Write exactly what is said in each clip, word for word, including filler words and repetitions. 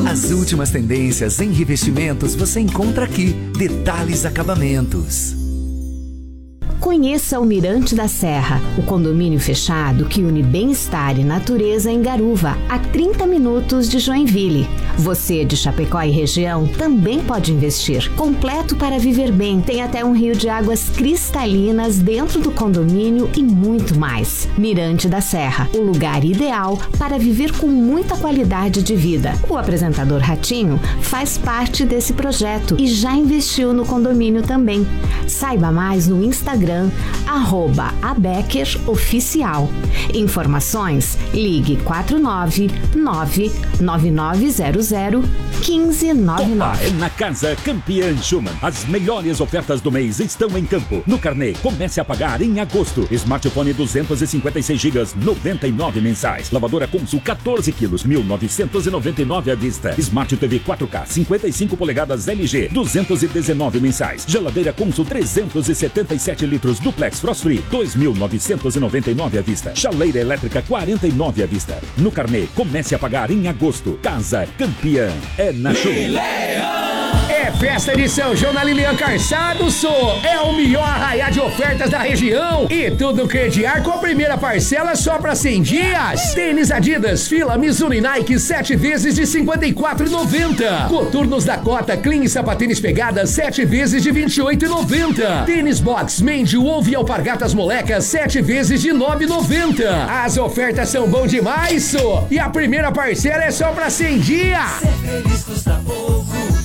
As últimas tendências em revestimentos você encontra aqui. Detalhes Acabamentos. Conheça o Mirante da Serra, o condomínio fechado que une bem-estar e natureza em Garuva, a trinta minutos de Joinville. Você de Chapecó e região também pode investir. Completo para viver bem, tem até um rio de águas cristalinas dentro do condomínio e muito mais. Mirante da Serra, o lugar ideal para viver com muita qualidade de vida. O apresentador Ratinho faz parte desse projeto e já investiu no condomínio também. Saiba mais no Instagram arroba Abecker Oficial. Informações, ligue quatro nove nove nove nove zero zero um cinco nove nove. É na Casa Campeã Schumann. As melhores ofertas do mês estão em campo. No carnê, comece a pagar em agosto. Smartphone duzentos e cinquenta e seis gigas, noventa e nove mensais. Lavadora Consul quatorze quilos, mil novecentos e noventa e nove à vista. Smart T V quatro K, cinquenta e cinco polegadas L G, duzentos e dezenove mensais. Geladeira Consul trezentos e setenta e sete litros Duplex Frost Free, dois mil novecentos e noventa e nove à vista. Chaleira elétrica quarenta e nove à vista. No carnê, comece a pagar em agosto. Casa Campeã. É na Show. É festa de São João na Lilian Calçados, é o melhor arraiá de ofertas da região e tudo crediar com a primeira parcela só para cem dias. Tênis Adidas, Fila, Mizuno e Nike, sete vezes de cinquenta e quatro reais e noventa centavos. Coturnos Dakota, Clean e Sapatênis Pegada, sete vezes de vinte e oito reais e noventa centavos. Tênis Box, Mendy, Wolf e Alpargatas Molecas, sete vezes de nove reais e noventa centavos. As ofertas são bom demais, so. E a primeira parcela é só para cem dias. Ser feliz custa pouco.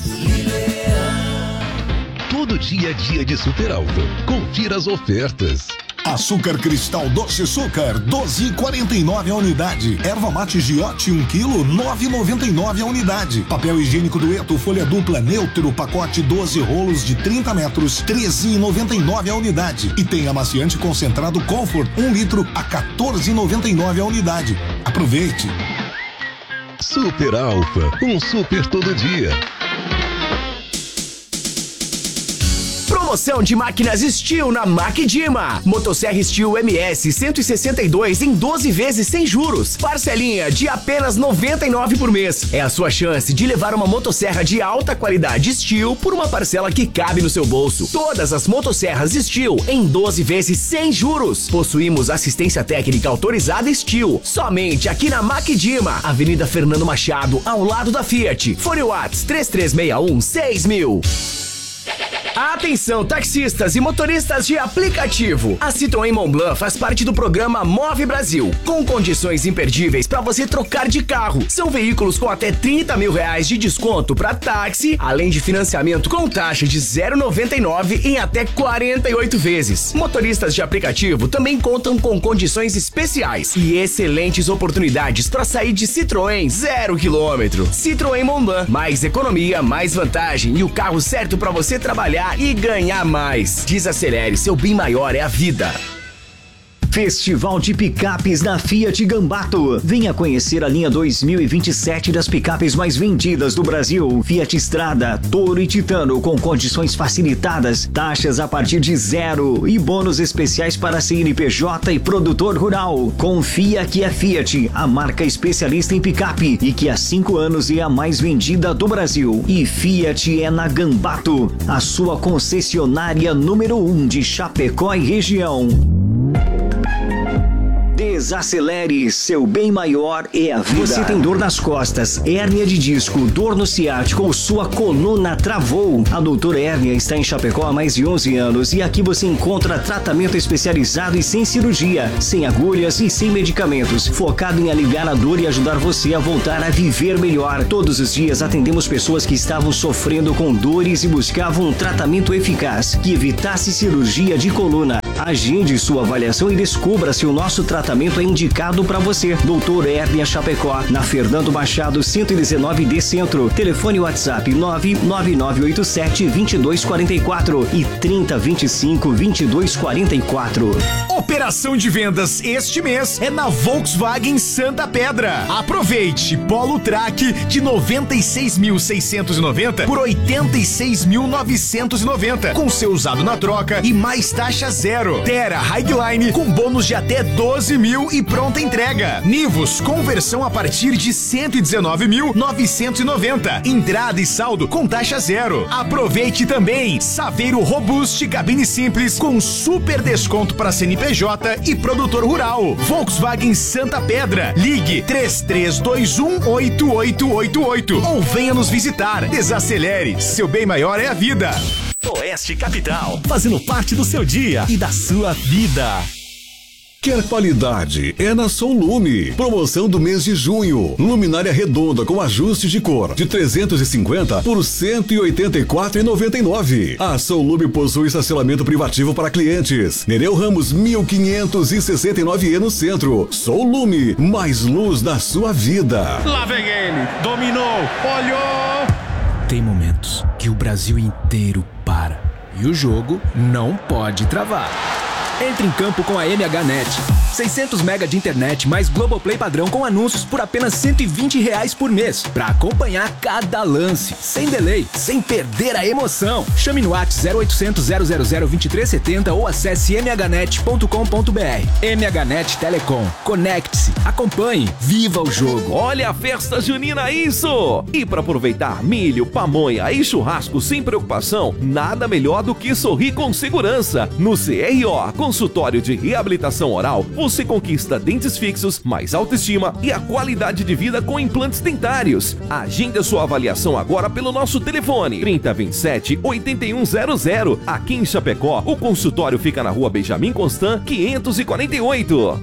Todo dia é dia de Super Alfa. Confira as ofertas. Açúcar cristal doce açúcar, doze reais e quarenta e nove a unidade. Erva mate Giote um quilo, nove reais e noventa e nove a unidade. Papel higiênico Dueto folha dupla neutro, pacote doze rolos de trinta metros, treze reais e noventa e nove a unidade. E tem amaciante concentrado Comfort um litro a quatorze reais e noventa e nove a unidade. Aproveite. Super Alfa, um super todo dia. Promoção de máquinas Steel na Macdima. Motosserra Steel M S cento e sessenta e dois em doze vezes sem juros. Parcelinha de apenas noventa e nove reais por mês. É a sua chance de levar uma motosserra de alta qualidade Steel por uma parcela que cabe no seu bolso. Todas as motosserras Steel em doze vezes sem juros. Possuímos assistência técnica autorizada Steel. Somente aqui na Macdima, Avenida Fernando Machado, ao lado da Fiat. Fone Whats três três seis um seis mil. Atenção, taxistas e motoristas de aplicativo. A Citroën Montblanc faz parte do programa Move Brasil, com condições imperdíveis para você trocar de carro. São veículos com até trinta mil reais de desconto para táxi, além de financiamento com taxa de zero vírgula noventa e nove em até quarenta e oito vezes. Motoristas de aplicativo também contam com condições especiais e excelentes oportunidades para sair de Citroën zero quilômetro. Citroën Montblanc, mais economia, mais vantagem e o carro certo para você trabalhar e ganhar mais. Desacelere, seu bem maior é a vida. Festival de Picapes da Fiat Gambato. Venha conhecer a linha dois mil e vinte e sete das picapes mais vendidas do Brasil. Fiat Strada, Toro e Titano com condições facilitadas, taxas a partir de zero e bônus especiais para C N P J e produtor rural. Confia que é Fiat, a marca especialista em picape e que há cinco anos é a mais vendida do Brasil. E Fiat é na Gambato, a sua concessionária número um de Chapecó e região. Desacelere, seu bem maior é a vida. Você tem dor nas costas, hérnia de disco, dor no ciático ou sua coluna travou? A Doutora Hérnia está em Chapecó há mais de onze anos e aqui você encontra tratamento especializado e sem cirurgia, sem agulhas e sem medicamentos, focado em aliviar a dor e ajudar você a voltar a viver melhor. Todos os dias atendemos pessoas que estavam sofrendo com dores e buscavam um tratamento eficaz que evitasse cirurgia de coluna. Agende sua avaliação e descubra se o nosso tratamento é indicado para você. Doutor Hérnia Chapecó, na Fernando Machado cento e dezenove D Centro. Telefone WhatsApp nove nove nove oito sete dois dois quatro quatro e trinta, vinte e cinco, vinte e dois quarenta e quatro. Operação de vendas este mês é na Volkswagen Santa Pedra. Aproveite! Polo Track de noventa e seis mil seiscentos e noventa por oitenta e seis mil novecentos e noventa, com seu usado na troca e mais taxa zero. zero. Tera Highline com bônus de até doze mil e pronta entrega. Nivus, conversão a partir de cento e dezenove mil novecentos e noventa. Entrada e saldo com taxa zero. Aproveite também Saveiro Robust cabine simples com super desconto para C N P J e produtor rural. Volkswagen Santa Pedra. Ligue três três dois um oito oito oito oito ou venha nos visitar. Desacelere, seu bem maior é a vida. Oeste Capital, fazendo parte do seu dia e da sua vida. Quer qualidade? É na Solume. Promoção do mês de junho. Luminária redonda com ajuste de cor de trezentos e cinquenta por cento e oitenta e quatro reais e noventa e nove centavos. A Solume possui estacionamento privativo para clientes. Nereu Ramos mil quinhentos e sessenta e nove E no centro. Solume, mais luz na sua vida. Lá vem ele, dominou, olhou. Tem momentos que o Brasil inteiro para e o jogo não pode travar. Entre em campo com a M H Net. seiscentos mega de internet mais Globoplay padrão com anúncios por apenas cento e vinte reais por mês. Pra acompanhar cada lance, sem delay, sem perder a emoção. Chame no WhatsApp zero oitocentos, zero zero zero, vinte e três setenta ou acesse m h net ponto com ponto b r. M H Net Telecom. Conecte-se, acompanhe, viva o jogo. Olha a festa junina, isso! E para aproveitar milho, pamonha e churrasco sem preocupação, nada melhor do que sorrir com segurança. No C R O, Consultório de Reabilitação Oral, você conquista dentes fixos, mais autoestima e a qualidade de vida com implantes dentários. Agende a sua avaliação agora pelo nosso telefone trinta, vinte e sete, oitenta e um zero zero. Aqui em Chapecó, o consultório fica na rua Benjamin Constant, quinhentos e quarenta e oito.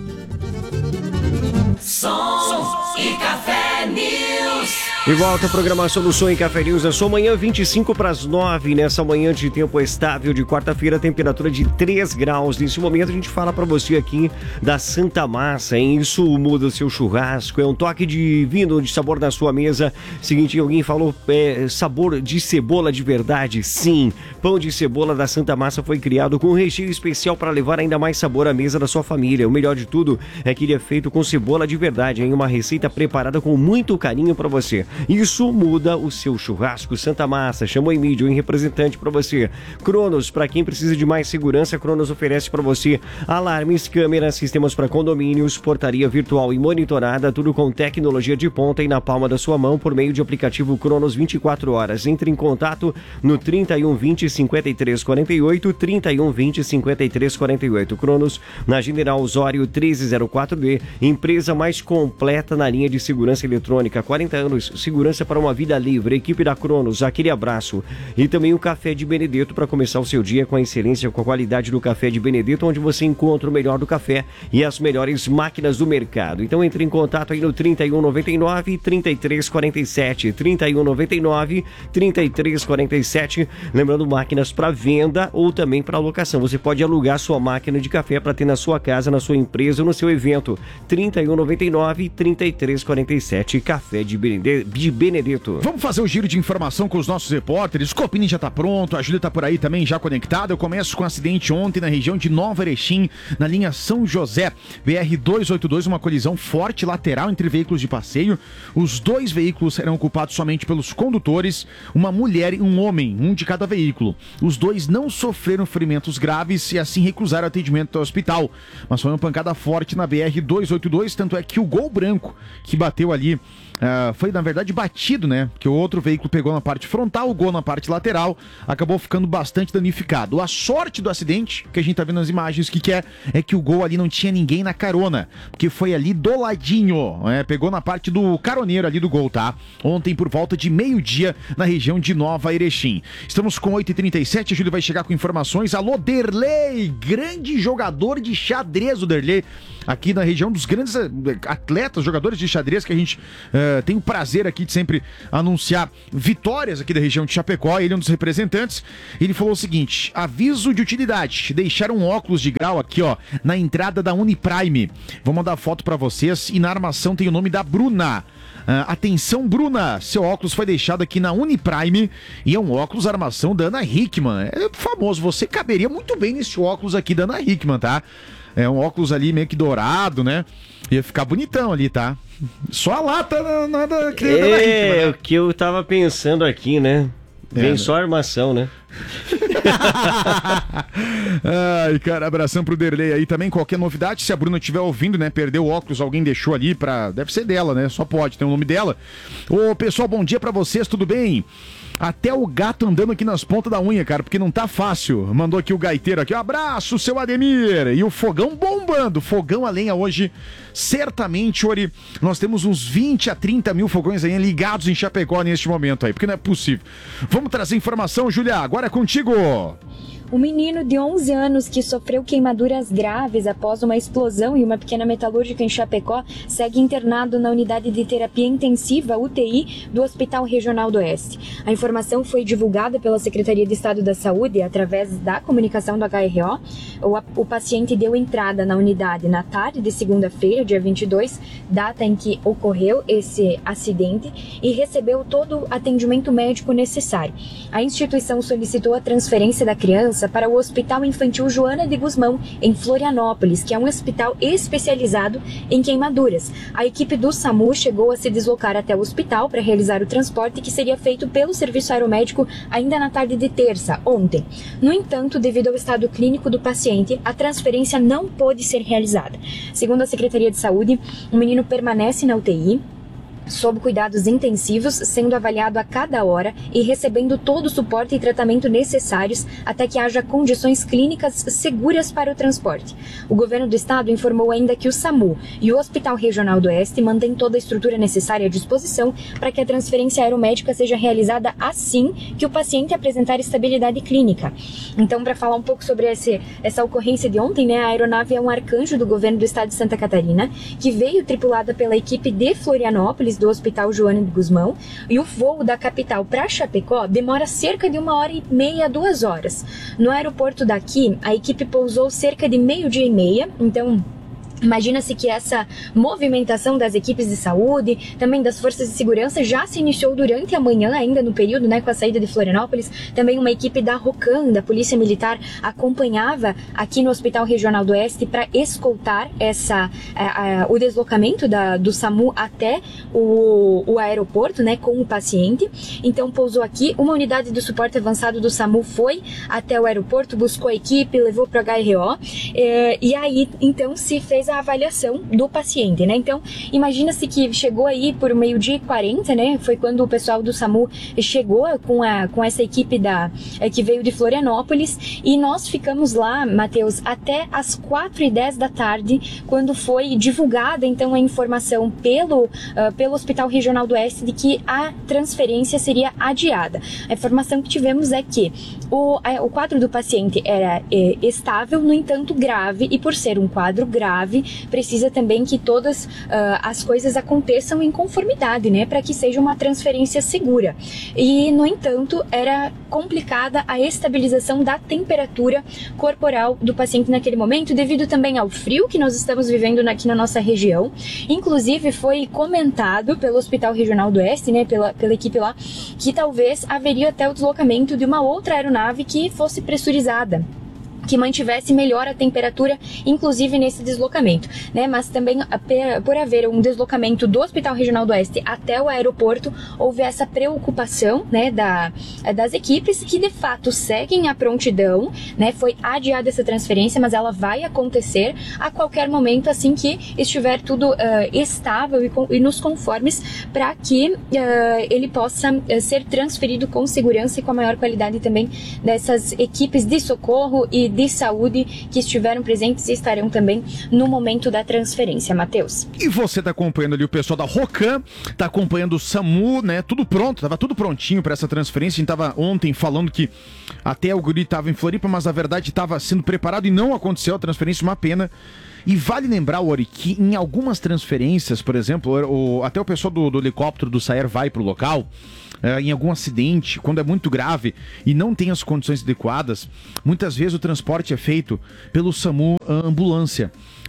Som e Café News. E volta a programação do Som em Café News da sua manhã, vinte e cinco para as nove, nessa manhã de tempo estável de quarta-feira, temperatura de três graus. Nesse momento a gente fala para você aqui da Santa Massa, hein? Isso muda o seu churrasco, é um toque de vinho, de sabor na sua mesa. Seguinte, alguém falou, é, sabor de cebola de verdade? Sim, pão de cebola da Santa Massa foi criado com um recheio especial para levar ainda mais sabor à mesa da sua família. O melhor de tudo é que ele é feito com cebola de verdade, em uma receita preparada com muito carinho para você. Isso muda o seu churrasco. Santa Massa, chamou em mídia, um representante para você. Cronos, para quem precisa de mais segurança, Cronos oferece para você alarmes, câmeras, sistemas para condomínios, portaria virtual e monitorada, tudo com tecnologia de ponta e na palma da sua mão por meio de aplicativo Cronos vinte e quatro horas. Entre em contato no trinta e um, vinte, cinquenta e três quarenta e oito, trinta e um, vinte, cinquenta e três quarenta e oito. Cronos, na General Osório treze zero quatro D, empresa mais completa na linha de segurança eletrônica, quarenta anos, segurança para uma vida livre. Equipe da Cronos, aquele abraço. E também o Café de Benedetto para começar o seu dia com a excelência, com a qualidade do Café de Benedetto, onde você encontra o melhor do café e as melhores máquinas do mercado. Então entre em contato aí no trinta e um, noventa e nove, trinta e três quarenta e sete, trinta e um, noventa e nove, trinta e três quarenta e sete. Lembrando, máquinas para venda ou também para locação. Você pode alugar sua máquina de café para ter na sua casa, na sua empresa ou no seu evento. trinta e um, noventa e nove, trinta e três quarenta e sete. Café de Benedetto. De Benedetto. Vamos fazer o giro de informação com os nossos repórteres. O Copini já tá pronto, a Júlia tá por aí também já conectada. Eu começo com um acidente ontem na região de Nova Erechim, na linha São José, B R duzentos e oitenta e dois, uma colisão forte lateral entre veículos de passeio. Os dois veículos eram ocupados somente pelos condutores, uma mulher e um homem, um de cada veículo. Os dois não sofreram ferimentos graves e assim recusaram atendimento ao hospital, mas foi uma pancada forte na B R duzentos e oitenta e dois, tanto é que o Gol branco que bateu ali Uh, foi na verdade batido, né? Que o outro veículo pegou na parte frontal, o Gol na parte lateral, acabou ficando bastante danificado. A sorte do acidente, que a gente tá vendo nas imagens, que, que é, é que o Gol ali não tinha ninguém na carona, porque foi ali do ladinho, né? Pegou na parte do caroneiro ali do Gol, tá? Ontem por volta de meio-dia na região de Nova Erechim. Estamos com oito e trinta e sete, a Júlia vai chegar com informações. Alô, Derlei, grande jogador de xadrez, o Derlei, aqui na região dos grandes atletas, jogadores de xadrez que a gente uh, tem o prazer aqui de sempre anunciar vitórias aqui da região de Chapecó. Ele é um dos representantes. Ele falou o seguinte: aviso de utilidade, deixaram um óculos de grau aqui, ó, na entrada da Uniprime. Vou mandar foto pra vocês e na armação tem o nome da Bruna. Uh, atenção, Bruna, seu óculos foi deixado aqui na Uniprime e é um óculos armação da Ana Hickman. É famoso, você caberia muito bem nesse óculos aqui da Ana Hickman, tá? É um óculos ali meio que dourado, né? Ia ficar bonitão ali, tá? Só a lata, nada que É, o que eu tava pensando aqui, né? Vem é, só a armação, né? Ai, cara, abração pro Derlei aí também. Qualquer novidade, se a Bruna estiver ouvindo, né? Perdeu o óculos, alguém deixou ali pra... Deve ser dela, né? Só pode, tem o nome dela. Ô, pessoal, bom dia pra vocês, tudo bem? Até o gato andando aqui nas pontas da unha, cara, porque não tá fácil. Mandou aqui o gaiteiro aqui, um abraço, seu Ademir. E o fogão bombando, fogão a lenha hoje. Certamente, Ori, nós temos uns vinte a trinta mil fogões aí ligados em Chapecó neste momento aí, porque não é possível. Vamos trazer informação, Júlia, agora é contigo. Um menino de onze anos que sofreu queimaduras graves após uma explosão em uma pequena metalúrgica em Chapecó segue internado na unidade de terapia intensiva, U T I, do Hospital Regional do Oeste. A informação foi divulgada pela Secretaria de Estado da Saúde através da comunicação do H R O. O, o paciente deu entrada na unidade na tarde de segunda-feira, dia vinte e dois, data em que ocorreu esse acidente, e recebeu todo o atendimento médico necessário. A instituição solicitou a transferência da criança para o Hospital Infantil Joana de Guzmão, em Florianópolis, que é um hospital especializado em queimaduras. A equipe do SAMU chegou a se deslocar até o hospital para realizar o transporte, que seria feito pelo serviço aeromédico ainda na tarde de terça, ontem. No entanto, devido ao estado clínico do paciente, a transferência não pôde ser realizada. Segundo a Secretaria de Saúde, o menino permanece na U T I, sob cuidados intensivos, sendo avaliado a cada hora e recebendo todo o suporte e tratamento necessários até que haja condições clínicas seguras para o transporte. O governo do estado informou ainda que o SAMU e o Hospital Regional do Oeste mantêm toda a estrutura necessária à disposição para que a transferência aeromédica seja realizada assim que o paciente apresentar estabilidade clínica. Então, para falar um pouco sobre esse, essa ocorrência de ontem, né, a aeronave é um arcanjo do governo do estado de Santa Catarina, que veio tripulada pela equipe de Florianópolis, do Hospital Joana de Guzmão, e o voo da capital para Chapecó demora cerca de uma hora e meia, duas horas. No aeroporto daqui, a equipe pousou cerca de meio-dia e meia, então imagina-se que essa movimentação das equipes de saúde, também das forças de segurança, já se iniciou durante a manhã, ainda no período, né, com a saída de Florianópolis. Também uma equipe da ROCAM, da Polícia Militar, acompanhava aqui no Hospital Regional do Oeste para escoltar essa, a, a, o deslocamento da, do SAMU até o, o aeroporto, né, com o paciente. Então pousou aqui, uma unidade do suporte avançado do SAMU foi até o aeroporto, buscou a equipe, levou para o H R O, eh, e aí então se fez a avaliação do paciente, né? Então, imagina-se que chegou aí por meio-dia e quarenta, né? Foi quando o pessoal do SAMU chegou com, a, com essa equipe da, é, que veio de Florianópolis, e nós ficamos lá, Matheus, até as quatro e dez da tarde, quando foi divulgada, então, a informação pelo, uh, pelo Hospital Regional do Oeste de que a transferência seria adiada. A informação que tivemos é que o, a, o quadro do paciente era é, estável, no entanto, grave, e por ser um quadro grave, precisa também que todas uh, as coisas aconteçam em conformidade, né, para que seja uma transferência segura. E, no entanto, era complicada a estabilização da temperatura corporal do paciente naquele momento, devido também ao frio que nós estamos vivendo aqui na nossa região. Inclusive, foi comentado pelo Hospital Regional do Oeste, né, pela, pela equipe lá, que talvez haveria até o deslocamento de uma outra aeronave que fosse pressurizada, que mantivesse melhor a temperatura, inclusive nesse deslocamento, né? Mas também, por haver um deslocamento do Hospital Regional do Oeste até o aeroporto, houve essa preocupação, né, da, das equipes, que de fato seguem a prontidão, né? Foi adiada essa transferência, mas ela vai acontecer a qualquer momento, assim que estiver tudo uh, estável e, com, e nos conformes, para que uh, ele possa uh, ser transferido com segurança e com a maior qualidade também dessas equipes de socorro e de saúde que estiveram presentes e estarão também no momento da transferência, Matheus. E você tá acompanhando ali o pessoal da ROCAM, tá acompanhando o SAMU, né? Tudo pronto, tava tudo prontinho para essa transferência. A gente tava ontem falando que até o guri tava em Floripa, mas na verdade tava sendo preparado e não aconteceu a transferência, uma pena. E vale lembrar, Ori, que em algumas transferências, por exemplo, o, até o pessoal do, do helicóptero do SAER vai pro local, é, em algum acidente, quando é muito grave e não tem as condições adequadas, muitas vezes o transporte é feito pelo SAMU Ambulância.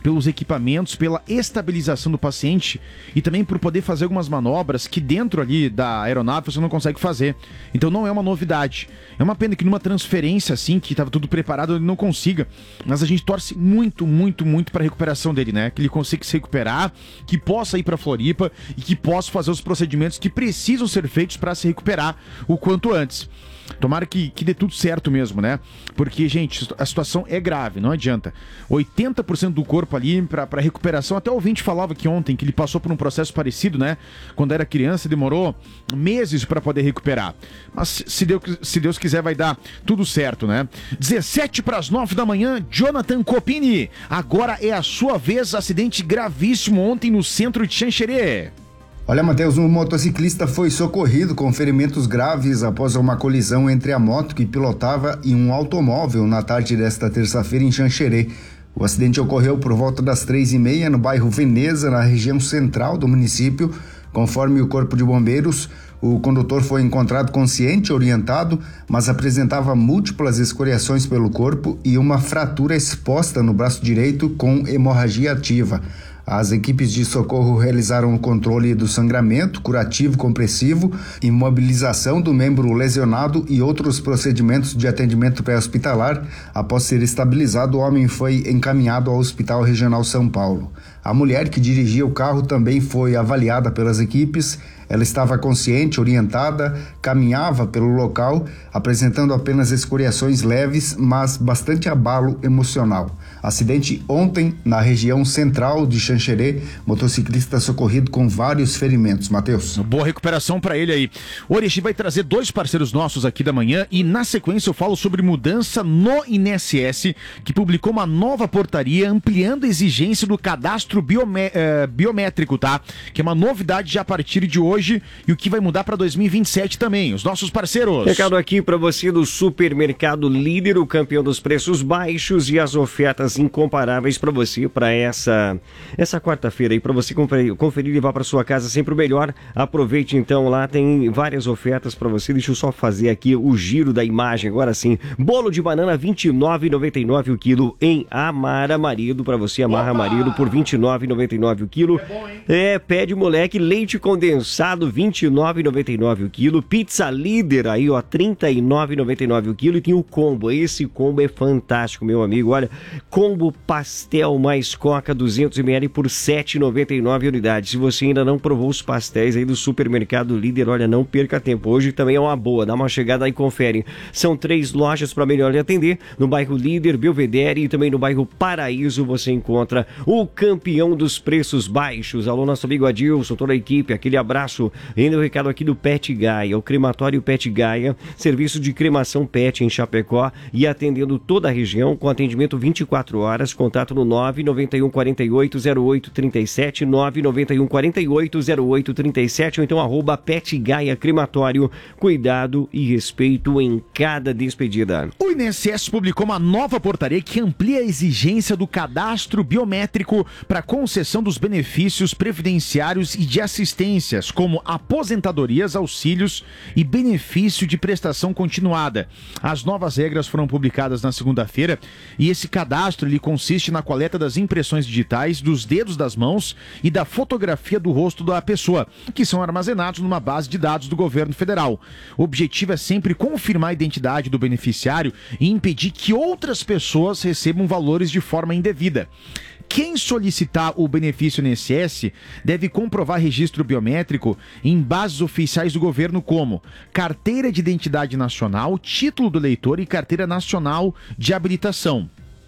pelos equipamentos, pela estabilização do paciente e também por poder fazer algumas manobras que dentro ali da aeronave você não consegue fazer. Então não é uma novidade. É uma pena que numa transferência assim, que estava tudo preparado, ele não consiga. Mas a gente torce muito, muito, muito para a recuperação dele, né? Que ele consiga se recuperar, que possa ir para Floripa e que possa fazer os procedimentos que precisam ser feitos para se recuperar o quanto antes. Tomara que, que dê tudo certo mesmo, né? Porque, gente, a situação é grave, não adianta. oitenta por cento do corpo ali para recuperação. Até o ouvinte falava que ontem que ele passou por um processo parecido, né? Quando era criança, demorou meses para poder recuperar. Mas se Deus, se Deus quiser, vai dar tudo certo, né? dezessete para as nove da manhã, Jonathan Copini. Agora é a sua vez. Acidente gravíssimo ontem no centro de Xanxerê. Olha, Matheus, um motociclista foi socorrido com ferimentos graves após uma colisão entre a moto que pilotava e um automóvel na tarde desta terça-feira em Xanxerê. O acidente ocorreu por volta das três e meia no bairro Veneza, na região central do município. Conforme o Corpo de Bombeiros, o condutor foi encontrado consciente, orientado, mas apresentava múltiplas escoriações pelo corpo e uma fratura exposta no braço direito com hemorragia ativa. As equipes de socorro realizaram o controle do sangramento, curativo compressivo, imobilização do membro lesionado e outros procedimentos de atendimento pré-hospitalar. Após ser estabilizado, o homem foi encaminhado ao Hospital Regional São Paulo. A mulher que dirigia o carro também foi avaliada pelas equipes. Ela estava consciente, orientada, caminhava pelo local, apresentando apenas escoriações leves, mas bastante abalo emocional. Acidente ontem na região central de Xanxerê, motociclista socorrido com vários ferimentos. Matheus. Boa recuperação para ele aí. O Orixi vai trazer dois parceiros nossos aqui da manhã e na sequência eu falo sobre mudança no I N S S, que publicou uma nova portaria ampliando a exigência do cadastro biomé- eh, biométrico, tá? Que é uma novidade já a partir de hoje e o que vai mudar para dois mil e vinte e sete também. Os nossos parceiros. Recado aqui para você do Supermercado Líder, o campeão dos preços baixos e as ofertas incomparáveis para você para essa essa quarta-feira aí, para você conferir, conferir e levar para sua casa sempre o melhor. Aproveite então, lá tem várias ofertas para você. Deixa eu só fazer aqui o giro da imagem agora sim. Bolo de banana vinte e nove reais e noventa e nove centavos o quilo em Amara Marido, para você Amarra Opa! Marido por vinte e nove reais e noventa e nove centavos o quilo. É, bom, hein? É, pé de moleque, leite condensado vinte e nove reais e noventa e nove centavos o quilo. Pizza Líder aí, ó, trinta e nove reais e noventa e nove centavos o quilo. E tem o combo, esse combo é fantástico, meu amigo. Olha, combo pastel mais coca duzentos mililitros por sete reais e noventa e nove centavos unidade. Se você ainda não provou os pastéis aí do Supermercado Líder, olha, não perca tempo. Hoje também é uma boa, dá uma chegada aí e confere. São três lojas para melhor lhe atender. No bairro Líder, Belvedere e também no bairro Paraíso você encontra o campeão dos preços baixos. Alô, nosso amigo Adilson, toda a equipe, aquele abraço. Ainda o recado aqui do Pet Gaia, o crematório Pet Gaia, serviço de cremação pet em Chapecó e atendendo toda a região com atendimento vinte e quatro horas. Contato no nove nove um quatro oito zero oito três sete, nove nove um quatro oito zero oito três sete ou então arroba Pet Gaia Crematório. Cuidado e respeito em cada despedida. O I N S S publicou uma nova portaria que amplia a exigência do cadastro biométrico para concessão dos benefícios previdenciários e de assistências, como aposentadorias, auxílios e benefício de prestação continuada. As novas regras foram publicadas na segunda-feira e esse cadastro ele consiste na coleta das impressões digitais dos dedos das mãos e da fotografia do rosto da pessoa, que são armazenados numa base de dados do governo federal. O objetivo é sempre confirmar a identidade do beneficiário e impedir que outras pessoas recebam valores de forma indevida. Quem solicitar o benefício I N S S deve comprovar registro biométrico em bases oficiais do governo como Carteira de Identidade Nacional, Título do Eleitor e Carteira Nacional de Habilitação.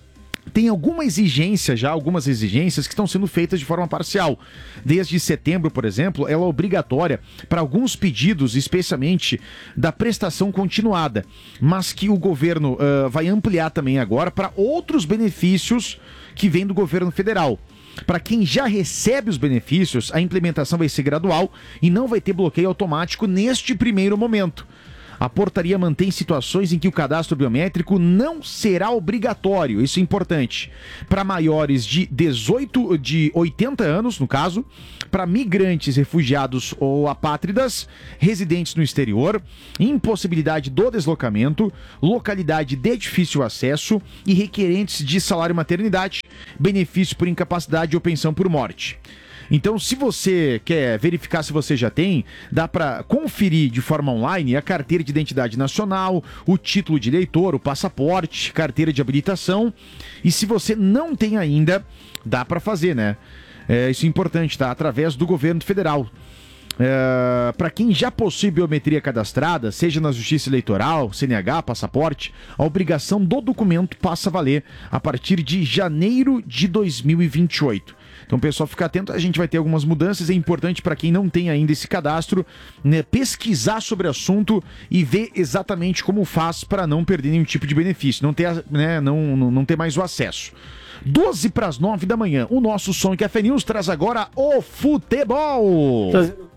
Tem alguma exigência já, algumas exigências que estão sendo feitas de forma parcial. Desde setembro, por exemplo, ela é obrigatória para alguns pedidos, especialmente da prestação continuada, mas que o governo uh, vai ampliar também agora para outros benefícios que vêm do governo federal. Para quem já recebe os benefícios, a implementação vai ser gradual e não vai ter bloqueio automático neste primeiro momento. A portaria mantém situações em que o cadastro biométrico não será obrigatório, isso é importante, para maiores de dezoito, de oitenta anos, no caso, para migrantes, refugiados ou apátridas, residentes no exterior, impossibilidade do deslocamento, localidade de difícil acesso e requerentes de salário maternidade, benefício por incapacidade ou pensão por morte. Então, se você quer verificar se você já tem, dá para conferir de forma online a carteira de identidade nacional, o título de eleitor, o passaporte, carteira de habilitação. E se você não tem ainda, dá para fazer, né? É, isso é importante, tá? Através do governo federal. É, para quem já possui biometria cadastrada, seja na Justiça Eleitoral, C N H, passaporte, a obrigação do documento passa a valer a partir de janeiro de dois mil e vinte e oito. Então, pessoal, fica atento, a gente vai ter algumas mudanças. É importante para quem não tem ainda esse cadastro, né, pesquisar sobre o assunto e ver exatamente como faz para não perder nenhum tipo de benefício, não ter, né, não, não, não ter mais o acesso. doze para as nove da manhã, o nosso Som e Café News traz agora o futebol.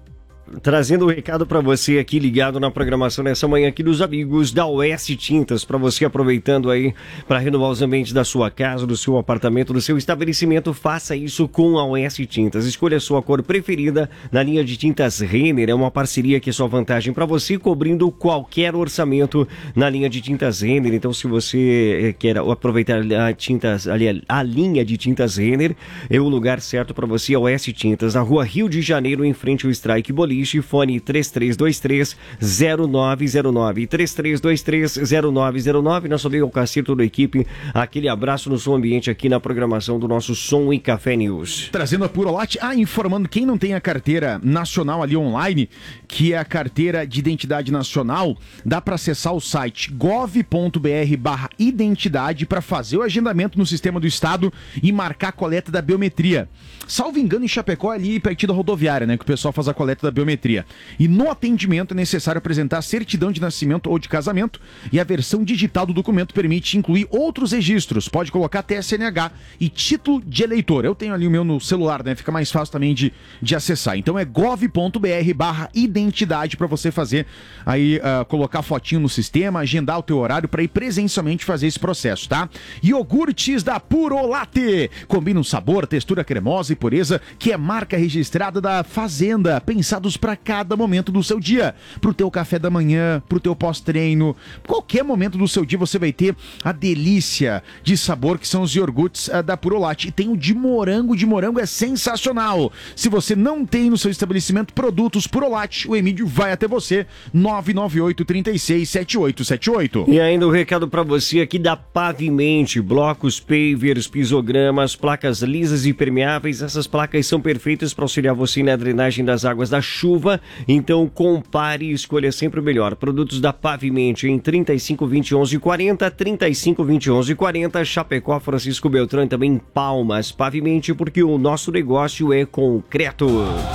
Trazendo um recado para você aqui ligado na programação nessa manhã aqui dos amigos da Oeste Tintas, para você aproveitando aí para renovar os ambientes da sua casa, do seu apartamento, do seu estabelecimento, faça isso com a Oeste Tintas. Escolha a sua cor preferida na linha de tintas Renner, é uma parceria que é só vantagem para você, cobrindo qualquer orçamento na linha de tintas Renner. Então, se você quer aproveitar a tintas, ali, a linha de tintas Renner, é o lugar certo para você, a Oeste Tintas, na rua Rio de Janeiro, em frente ao Strike Boliche. Fone três três dois três zero nove zero nove, três três dois três zero nove zero nove. Nosso amigo Alcacir, toda a equipe, aquele abraço no som ambiente aqui na programação do nosso Som e Café News. Trazendo a Purolate, ah, informando quem não tem a carteira nacional ali online, que é a carteira de identidade nacional, dá para acessar o site gov ponto br barra identidade para fazer o agendamento no sistema do estado e marcar a coleta da biometria. Salvo engano, em Chapecó, ali pertinho da rodoviária, né, que o pessoal faz a coleta da biometria. E no atendimento é necessário apresentar certidão de nascimento ou de casamento, e a versão digital do documento permite incluir outros registros, pode colocar até C N H e título de eleitor. Eu tenho ali o meu no celular, né? Fica mais fácil também de, de acessar. Então é gov ponto br barra identidade para você fazer aí, uh, colocar fotinho no sistema, agendar o teu horário para ir presencialmente fazer esse processo, tá? Iogurtes da Purolate, combina o sabor, textura cremosa e pureza, que é marca registrada da Fazenda, pensados para cada momento do seu dia, pro teu café da manhã, pro teu pós-treino, qualquer momento do seu dia você vai ter a delícia de sabor que são os iogurtes uh, da Purolate. E tem o de morango, de morango é sensacional. Se você não tem no seu estabelecimento produtos Purolate, o Emílio vai até você, nove nove oito, três seis, sete oito sete oito. E ainda um recado para você aqui da Pavimente, blocos, pavers, pisogramas, placas lisas e permeáveis. Essas placas são perfeitas para auxiliar você na drenagem das águas da chuva. Então compare e escolha sempre o melhor. Produtos da Pavimente em trinta e cinco, vinte, onze, quarenta, trinta e cinco, vinte, onze, quarenta, Chapecó, Francisco Beltrão, também em Palmas. Pavimente, porque o nosso negócio é concreto.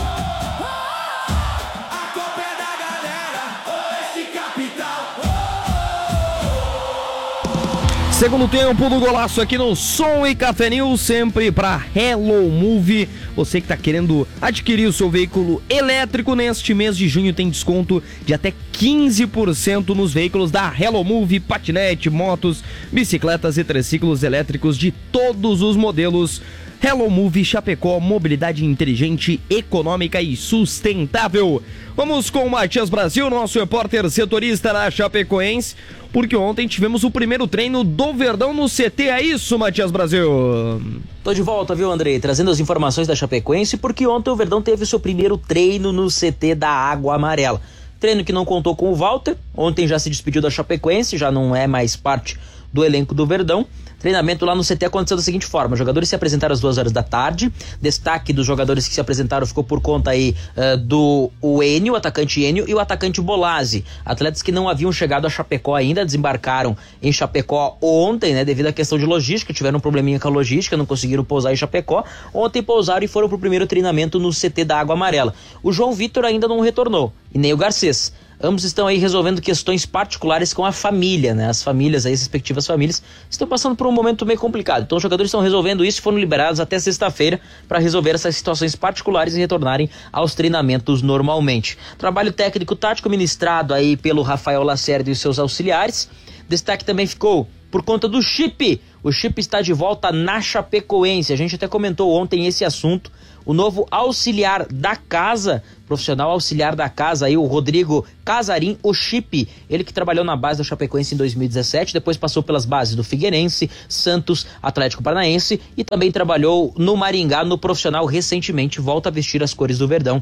Segundo tempo do golaço aqui no Som e Café News, sempre para Hello Move. Você que está querendo adquirir o seu veículo elétrico, neste mês de junho tem desconto de até quinze por cento nos veículos da Hello Move, patinete, motos, bicicletas e triciclos elétricos de todos os modelos. Hello Move Chapecó, mobilidade inteligente, econômica e sustentável. Vamos com o Matias Brasil, nosso repórter setorista na Chapecoense, porque ontem tivemos o primeiro treino do Verdão no C T, é isso, Matias Brasil? Tô de volta, viu, Andrei? Trazendo as informações da Chapecoense, porque ontem o Verdão teve o seu primeiro treino no C T da Água Amarela. Treino que não contou com o Walter, ontem já se despediu da Chapecoense, já não é mais parte do elenco do Verdão. Treinamento lá no C T aconteceu da seguinte forma: os jogadores se apresentaram às duas horas da tarde. Destaque dos jogadores que se apresentaram ficou por conta aí uh, do o Enio, o atacante Enio, e o atacante Bolazzi. Atletas que não haviam chegado a Chapecó ainda, desembarcaram em Chapecó ontem, né, devido à questão de logística, tiveram um probleminha com a logística, não conseguiram pousar em Chapecó. Ontem pousaram e foram pro primeiro treinamento no C T da Água Amarela. O João Vitor ainda não retornou, e nem o Garcês. Ambos estão aí resolvendo questões particulares com a família, né? As famílias, aí, as respectivas famílias, estão passando por um momento meio complicado. Então os jogadores estão resolvendo isso e foram liberados até sexta-feira para resolver essas situações particulares e retornarem aos treinamentos normalmente. Trabalho técnico tático ministrado aí pelo Rafael Lacerda e os seus auxiliares. Destaque também ficou por conta do Chip. O Chip está de volta na Chapecoense. A gente até comentou ontem esse assunto. O novo auxiliar da casa, profissional auxiliar da casa, aí, o Rodrigo Casarim, o Chip. Ele que trabalhou na base do Chapecoense em dois mil e dezessete, depois passou pelas bases do Figueirense, Santos, Atlético Paranaense e também trabalhou no Maringá, no profissional recentemente. Volta a vestir as cores do Verdão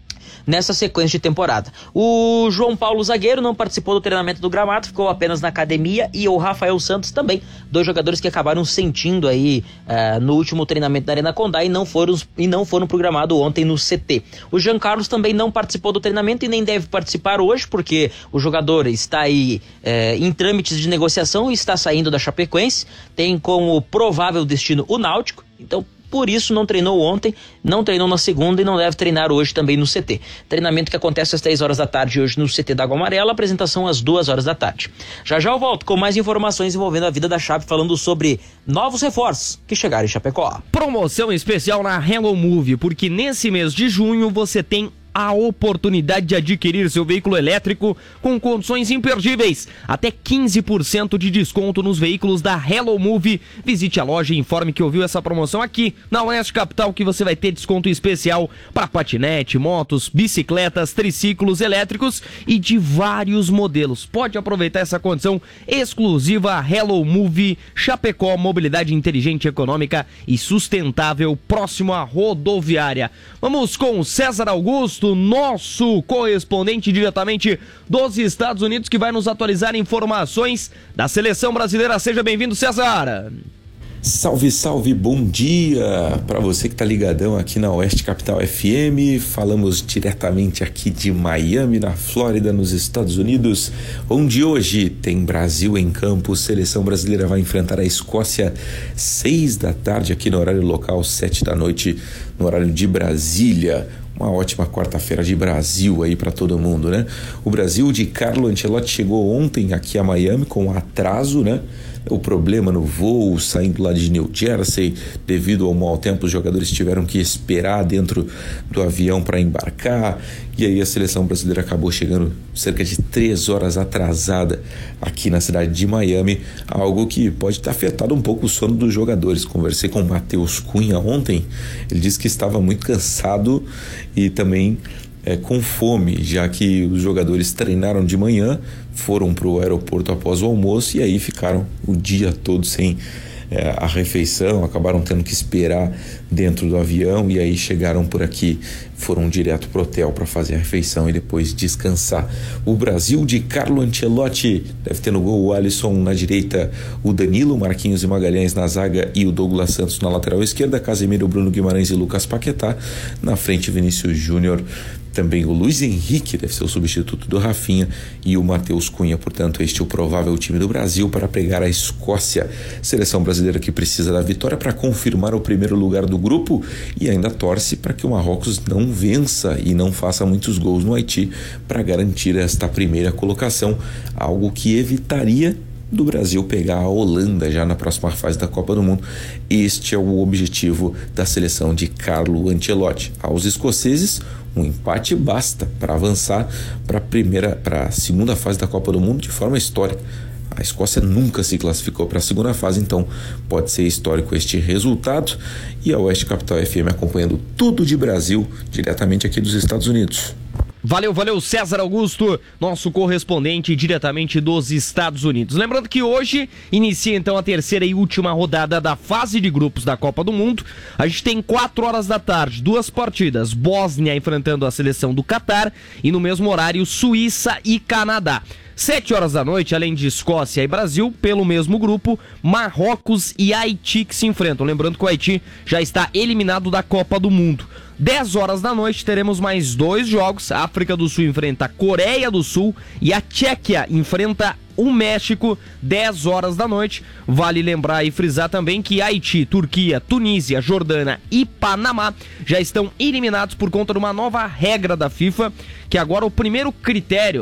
nessa sequência de temporada. O João Paulo Zagueiro não participou do treinamento do gramado, ficou apenas na academia, e o Rafael Santos também, dois jogadores que acabaram sentindo aí uh, no último treinamento da Arena Condá e não foram, e não foram pro gramado ontem no C T. O Jean Carlos também não participou do treinamento e nem deve participar hoje, porque o jogador está aí uh, em trâmites de negociação e está saindo da Chapecoense, tem como provável destino o Náutico, então por isso não treinou ontem, não treinou na segunda e não deve treinar hoje também no C T. Treinamento que acontece às três horas da tarde hoje no C T da Água Amarela, apresentação às duas horas da tarde. Já já eu volto com mais informações envolvendo a vida da Chape, falando sobre novos reforços que chegaram em Chapecó. Promoção especial na Hello Move, porque nesse mês de junho você tem a oportunidade de adquirir seu veículo elétrico com condições imperdíveis. Até quinze por cento de desconto nos veículos da Hello Move. Visite a loja e informe que ouviu essa promoção aqui na Oeste Capital, que você vai ter desconto especial para patinete, motos, bicicletas, triciclos elétricos e de vários modelos. Pode aproveitar essa condição exclusiva Hello Move Chapecó, mobilidade inteligente, econômica e sustentável, próximo à rodoviária. Vamos com o César Augusto, nosso correspondente diretamente dos Estados Unidos, que vai nos atualizar informações da seleção brasileira. Seja bem-vindo, César. Salve, salve, bom dia para você que tá ligadão aqui na Oeste Capital F M. Falamos diretamente aqui de Miami, na Flórida, nos Estados Unidos, onde hoje tem Brasil em campo. Seleção brasileira vai enfrentar a Escócia seis da tarde aqui no horário local, sete da noite no horário de Brasília. Uma ótima quarta-feira de Brasil aí para todo mundo, né? O Brasil de Carlo Ancelotti chegou ontem aqui a Miami com atraso, né? O problema no voo, saindo lá de New Jersey, devido ao mau tempo, os jogadores tiveram que esperar dentro do avião para embarcar, e aí a seleção brasileira acabou chegando cerca de três horas atrasada aqui na cidade de Miami, algo que pode ter afetado um pouco o sono dos jogadores. Conversei com o Matheus Cunha ontem, ele disse que estava muito cansado e também É, com fome, já que os jogadores treinaram de manhã, foram para o aeroporto após o almoço e aí ficaram o dia todo sem é, a refeição, acabaram tendo que esperar dentro do avião e aí chegaram por aqui, foram direto pro hotel para fazer a refeição e depois descansar. O Brasil de Carlo Ancelotti deve ter no gol o Alisson na direita, o Danilo, Marquinhos e Magalhães na zaga e o Douglas Santos na lateral esquerda, Casemiro, Bruno Guimarães e Lucas Paquetá, na frente Vinícius Júnior, também o Luiz Henrique deve ser o substituto do Rafinha e o Matheus Cunha. Portanto, este é o provável time do Brasil para pegar a Escócia. Seleção brasileira que precisa da vitória para confirmar o primeiro lugar do grupo e ainda torce para que o Marrocos não vença e não faça muitos gols no Haiti para garantir esta primeira colocação, algo que evitaria do Brasil pegar a Holanda já na próxima fase da Copa do Mundo. Este é o objetivo da seleção de Carlo Ancelotti. Aos escoceses, um empate basta para avançar para a primeira, para a segunda fase da Copa do Mundo de forma histórica. A Escócia nunca se classificou para a segunda fase, então pode ser histórico este resultado. E a Oeste Capital F M acompanhando tudo de Brasil, diretamente aqui dos Estados Unidos. Valeu, valeu, César Augusto, nosso correspondente diretamente dos Estados Unidos. Lembrando que hoje inicia então a terceira e última rodada da fase de grupos da Copa do Mundo. A gente tem quatro horas da tarde, duas partidas, Bósnia enfrentando a seleção do Catar e no mesmo horário Suíça e Canadá. Sete horas da noite, além de Escócia e Brasil, pelo mesmo grupo, Marrocos e Haiti que se enfrentam. Lembrando que o Haiti já está eliminado da Copa do Mundo. dez horas da noite teremos mais dois jogos. A África do Sul enfrenta a Coreia do Sul e a Tchequia enfrenta o México, dez horas da noite. Vale lembrar e frisar também que Haiti, Turquia, Tunísia, Jordânia e Panamá já estão eliminados por conta de uma nova regra da FIFA, que agora o primeiro critério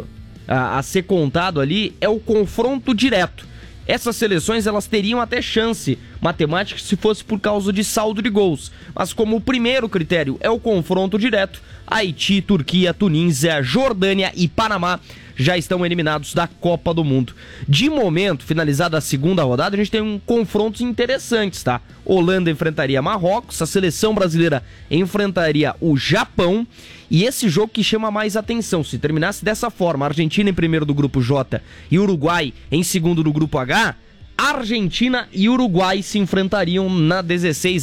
a, a ser contado ali é o confronto direto. Essas seleções elas teriam até chance matemática se fosse por causa de saldo de gols. Mas como o primeiro critério é o confronto direto, Haiti, Turquia, Tunísia, Jordânia e Panamá já estão eliminados da Copa do Mundo. De momento, finalizada a segunda rodada, a gente tem um confrontos interessantes, tá? Holanda enfrentaria Marrocos, a seleção brasileira enfrentaria o Japão. E esse jogo que chama mais atenção, se terminasse dessa forma, Argentina em primeiro do grupo J e Uruguai em segundo do grupo H, Argentina e Uruguai se enfrentariam na dezesseis